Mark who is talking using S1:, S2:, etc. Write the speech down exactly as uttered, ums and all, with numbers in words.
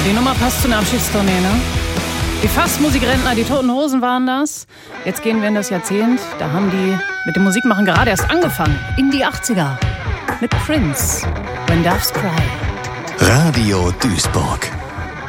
S1: Die Nummer passt zu einer Abschiedstournee, ne? Die Fast-Musikrentner, die Toten Hosen waren das. Jetzt gehen wir in das Jahrzehnt. Da haben die mit dem Musikmachen gerade erst angefangen. In die achtziger. Mit Prince. When Doves Cry.
S2: Radio Duisburg.